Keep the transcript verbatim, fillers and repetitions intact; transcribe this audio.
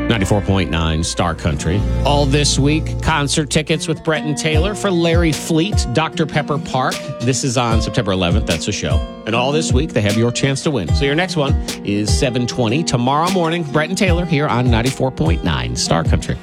ninety-four point nine Star Country. All this week, concert tickets with Brett and Taylor for Larry Fleet, Doctor Pepper Park. This is on September eleventh. That's a show. And all this week, they have your chance to win. So your next one is seven twenty tomorrow morning. Brett and Taylor here on ninety-four point nine Star Country.